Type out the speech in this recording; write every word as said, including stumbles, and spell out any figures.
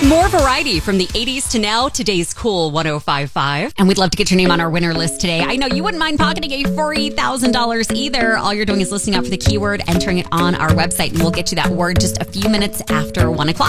More variety from the eighties to now. Today's Cool one oh five point five. And we'd love to get your name on our winner list today. I know you wouldn't mind pocketing a free one thousand dollars either. All you're doing is listening out for the keyword, entering it on our website, and we'll get you that word just a few minutes after one o'clock.